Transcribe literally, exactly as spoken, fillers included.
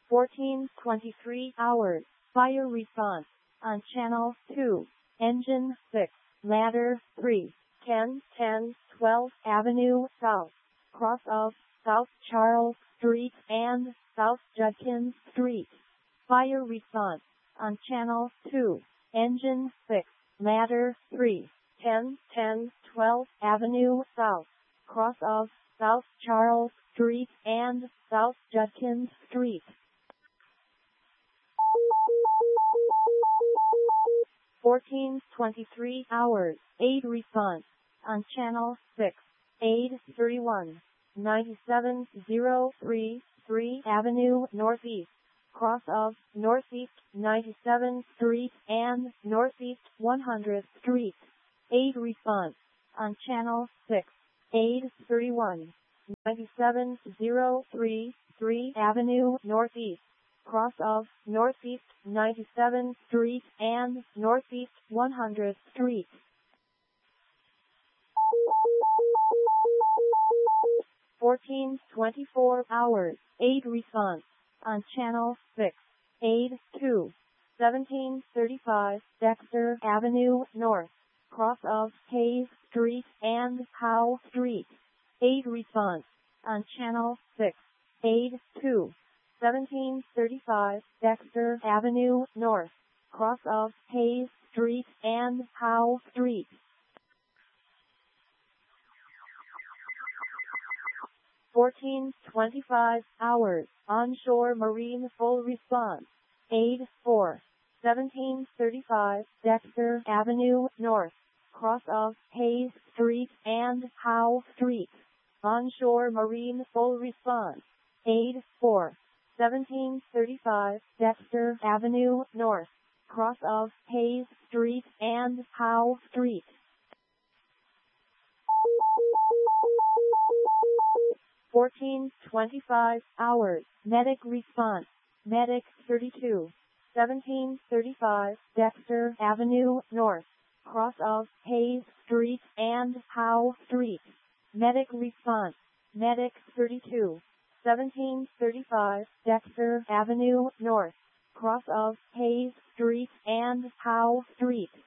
fourteen twenty-three hours, fire response, on channel two, engine six, ladder three, ten ten twelfth Avenue South, cross of South Charles Street and South Judkins Street. Fire response, on channel two, engine six, ladder three, ten ten twelfth Avenue South, cross of South Charles Street and South Judkins Street. fourteen twenty-three hours, aid response, on channel six, aid thirty-one, ninety-seven oh three, three Avenue Northeast, cross of Northeast ninety-seventh Street and Northeast one hundredth Street. Aid response, on channel six, aid thirty-one, ninety-seven oh three, three Avenue Northeast, cross of Northeast ninety-seventh Street and Northeast one hundredth Street. fourteen twenty-four hours, aid response, on channel six, aid two, seventeen thirty-five Dexter Avenue North, cross of Hayes Street and Howe Street. Aid response, on channel six, aid two, seventeen thirty-five Dexter Avenue North, cross of Hayes Street and Howe Street. fourteen twenty-five hours, onshore marine full response, aid four, seventeen thirty-five Dexter Avenue North, cross of Hayes Street and Howe Street. Onshore marine full response, aid four, seventeen thirty-five Dexter Avenue North, cross of Hayes Street and Howe Street. fourteen twenty-five hours, medic response, medic thirty-two, seventeen thirty-five Dexter Avenue North, cross of Hayes Street and Howe Street. Medic response, medic thirty-two, seventeen thirty-five Dexter Avenue North, cross of Hayes Street and Howe Street.